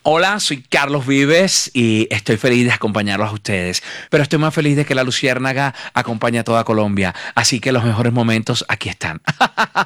Hola, soy Carlos Vives y estoy feliz de acompañarlos a ustedes, pero estoy más feliz de que la Luciérnaga acompañe a toda Colombia, así que los mejores momentos aquí están.